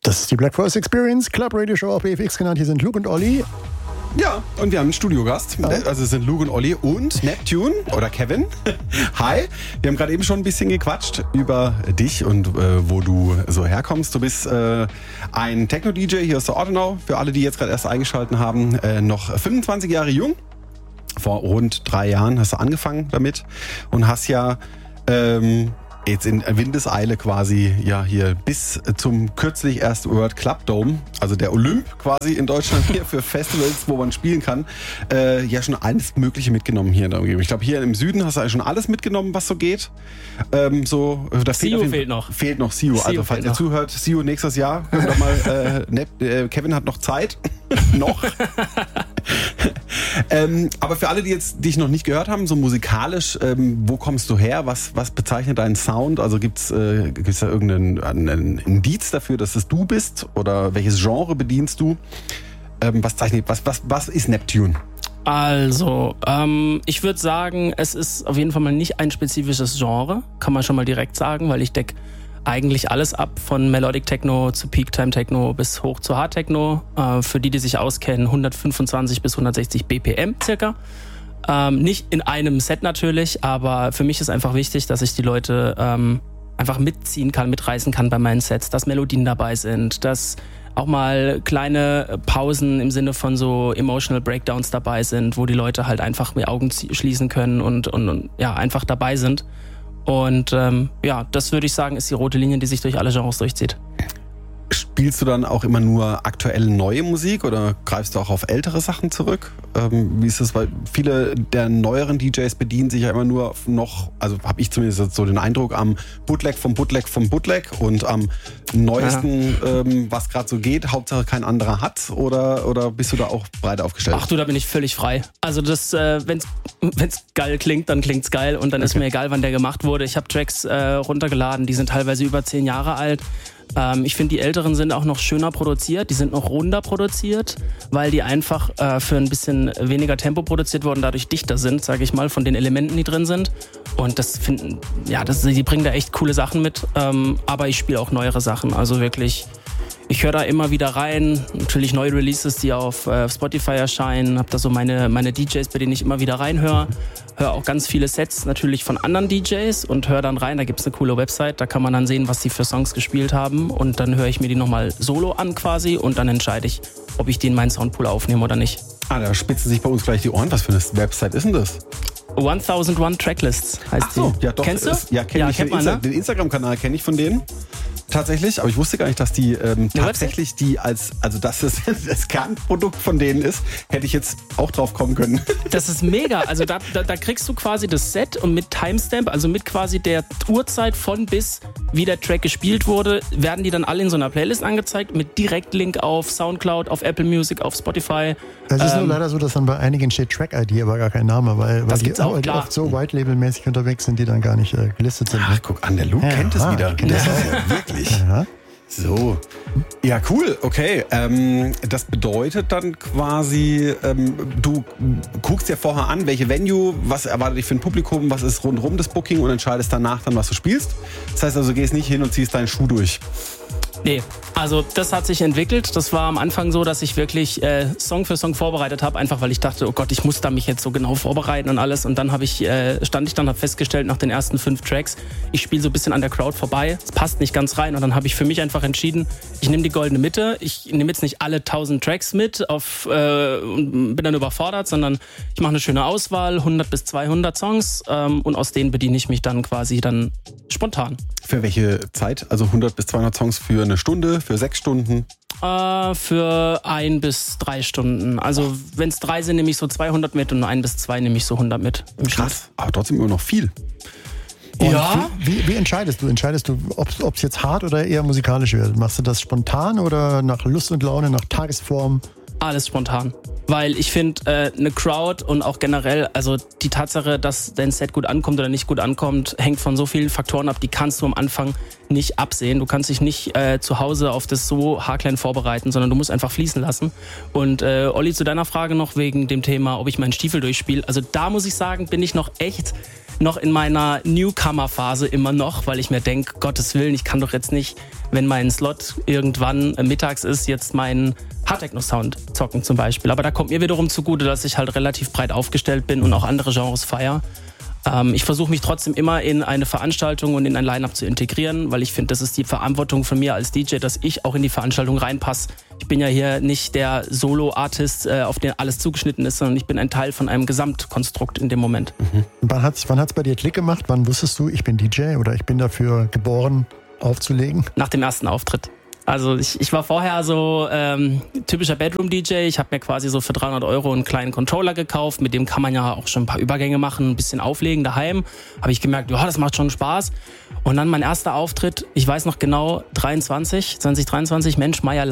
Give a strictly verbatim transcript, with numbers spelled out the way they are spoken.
Das ist die Black Forest Experience, Club Radio Show, auch B F X genannt. Hier sind Luke und Olli. Ja, und wir haben einen Studiogast. Ja. Also es sind Luke und Olli und Neptune oder Kevin. Hi, wir haben gerade eben schon ein bisschen gequatscht über dich und äh, wo du so herkommst. Du bist äh, ein Techno-D J hier aus der Ortenau. Für alle, die jetzt gerade erst eingeschaltet haben, äh, noch fünfundzwanzig Jahre jung. Vor rund drei Jahren hast du angefangen damit und hast ja ähm, jetzt in Windeseile quasi ja hier bis zum kürzlich erst World Club Dome, also der Olymp quasi in Deutschland hier für Festivals, wo man spielen kann, äh, ja schon alles Mögliche mitgenommen hier in der Umgebung. Ich glaube, hier im Süden hast du eigentlich schon alles mitgenommen, was so geht. Ähm, so, da Sio fehlt, fehlt noch. Fehlt noch Sio. Sio also falls ihr noch zuhört, Sio nächstes Jahr. Doch mal, äh, ne, äh, Kevin hat noch Zeit. noch. ähm, aber für alle, die jetzt dich noch nicht gehört haben, so musikalisch, ähm, wo kommst du her? Was, was bezeichnet deinen Sound? Also gibt's, äh, gibt's da irgendeinen einen Indiz dafür, dass es du bist? Oder welches Genre bedienst du? Ähm, was zeichnet, was, was, was ist Neptune? Also, ähm, ich würde sagen, es ist auf jeden Fall mal nicht ein spezifisches Genre, kann man schon mal direkt sagen, weil ich decke eigentlich alles ab, von Melodic Techno zu Peak Time Techno bis hoch zu Hard Techno. Äh, für die, die sich auskennen, hundertfünfundzwanzig bis hundertsechzig B P M circa. Ähm, nicht in einem Set natürlich, aber für mich ist einfach wichtig, dass ich die Leute ähm, einfach mitziehen kann, mitreißen kann bei meinen Sets, dass Melodien dabei sind, dass auch mal kleine Pausen im Sinne von so Emotional Breakdowns dabei sind, wo die Leute halt einfach die Augen schließen können und, und, und ja, einfach dabei sind. Und ähm, ja, das würde ich sagen, ist die rote Linie, die sich durch alle Genres durchzieht. Spielst du dann auch immer nur aktuelle neue Musik oder greifst du auch auf ältere Sachen zurück? Ähm, wie ist das? Weil viele der neueren D Js bedienen sich ja immer nur noch, also habe ich zumindest so den Eindruck, am Bootleg vom Bootleg vom Bootleg und am neuesten, ja. ähm, was gerade so geht, Hauptsache kein anderer hat, oder, oder bist du da auch breit aufgestellt? Ach du, da bin ich völlig frei. Also das, äh, wenn's, wenn's geil klingt, dann klingt's geil und dann okay. ist mir egal, wann der gemacht wurde. Ich habe Tracks äh, runtergeladen, die sind teilweise über zehn Jahre alt. Ähm, ich finde, die älteren sind auch noch schöner produziert, die sind noch runder produziert, weil die einfach äh, für ein bisschen weniger Tempo produziert wurden, dadurch dichter sind, sage ich mal, von den Elementen, die drin sind. Und das finden, ja, das, die bringen da echt coole Sachen mit, ähm, aber ich spiele auch neuere Sachen, also wirklich. Ich höre da immer wieder rein, natürlich neue Releases, die auf äh, Spotify erscheinen, habe da so meine, meine D Js, bei denen ich immer wieder reinhöre. Höre auch ganz viele Sets natürlich von anderen D Js und höre dann rein, da gibt's eine coole Website, da kann man dann sehen, was die für Songs gespielt haben und dann höre ich mir die nochmal solo an quasi und dann entscheide ich, ob ich die in meinen Soundpool aufnehme oder nicht. Ah, da spitzen sich bei uns gleich die Ohren. Was für eine Website ist denn das? tausendundeins Tracklists heißt Ach so, die. Ja, doch. Kennst du? Ist, ja, kenn ja, ich. Kennt Den, man, Insta- ne? den Instagram-Kanal kenne ich von denen. Tatsächlich, aber ich wusste gar nicht, dass die ähm, tatsächlich die als, also dass das das Kernprodukt von denen ist, hätte ich jetzt auch drauf kommen können. Das ist mega, also da, da, da kriegst du quasi das Set und mit Timestamp, also mit quasi der Uhrzeit von bis, wie der Track gespielt wurde, werden die dann alle in so einer Playlist angezeigt, mit Direktlink auf Soundcloud, auf Apple Music, auf Spotify. Es ist ähm, nur leider so, dass dann bei einigen steht Track-I D, aber gar kein Name, weil, weil die auch, oft klar. so White-Label-mäßig unterwegs sind, die dann gar nicht äh, gelistet sind. Ach, guck an, der Luke Ja, kennt es aha, wieder. kennt Das das. ist ja wirklich. Ja. So. Ja, cool. Okay. Ähm, das bedeutet dann quasi, ähm, du guckst dir vorher an, welche Venue, was erwartet dich für ein Publikum, was ist rundherum das Booking und entscheidest danach dann, was du spielst. Das heißt also, du gehst nicht hin und ziehst deinen Schuh durch. Nee, also das hat sich entwickelt. Das war am Anfang so, dass ich wirklich äh, Song für Song vorbereitet habe, einfach weil ich dachte, oh Gott, ich muss da mich jetzt so genau vorbereiten und alles. Und dann habe ich äh, stand ich dann, habe festgestellt nach den ersten fünf Tracks, ich spiele so ein bisschen an der Crowd vorbei. Es passt nicht ganz rein. Und dann habe ich für mich einfach entschieden, ich nehme die goldene Mitte. Ich nehme jetzt nicht alle tausend Tracks mit auf äh, und bin dann überfordert, sondern ich mache eine schöne Auswahl, hundert bis zweihundert Songs ähm, und aus denen bediene ich mich dann quasi dann spontan. Für welche Zeit? Also hundert bis zweihundert Songs für eine Stunde, für sechs Stunden? Äh, für ein bis drei Stunden. Also wenn es drei sind, nehme ich so zweihundert mit und ein bis zwei nehme ich so hundert mit. Im Krass, aber trotzdem immer noch viel. Und Ja. Wie, wie, wie entscheidest du? Entscheidest du, ob es jetzt hart oder eher musikalisch wird? Machst du das spontan oder nach Lust und Laune, nach Tagesform? Alles spontan. Weil ich finde, äh, eine Crowd und auch generell, also die Tatsache, dass dein Set gut ankommt oder nicht gut ankommt, hängt von so vielen Faktoren ab, die kannst du am Anfang nicht absehen. Du kannst dich nicht äh, zu Hause auf das so haarklein vorbereiten, sondern du musst einfach fließen lassen. Und äh, Olli, zu deiner Frage noch wegen dem Thema, ob ich meinen Stiefel durchspiele. Also da muss ich sagen, bin ich noch echt noch in meiner Newcomer-Phase immer noch, weil ich mir denke, Gottes Willen, ich kann doch jetzt nicht, wenn mein Slot irgendwann mittags ist, jetzt meinen Hardtechno-Sound zocken zum Beispiel. Aber da kommt mir wiederum zugute, dass ich halt relativ breit aufgestellt bin und auch andere Genres feiere. Ähm, ich versuche mich trotzdem immer in eine Veranstaltung und in ein Line-Up zu integrieren, weil ich finde, das ist die Verantwortung von mir als D J, dass ich auch in die Veranstaltung reinpasse. Ich bin ja hier nicht der Solo-Artist, äh, auf den alles zugeschnitten ist, sondern ich bin ein Teil von einem Gesamtkonstrukt in dem Moment. Mhm. Wann hat's, wann hat's bei dir Klick gemacht? Wann wusstest du, ich bin D J oder ich bin dafür geboren, aufzulegen? Nach dem ersten Auftritt. Also ich, ich war vorher so ähm, typischer Bedroom-D J. Ich habe mir quasi so für dreihundert Euro einen kleinen Controller gekauft. Mit dem kann man ja auch schon ein paar Übergänge machen, ein bisschen auflegen daheim. Habe ich gemerkt, ja, das macht schon Spaß. Und dann mein erster Auftritt, ich weiß noch genau, dreiundzwanzig, zwanzig dreiundzwanzig, Mensch, Meier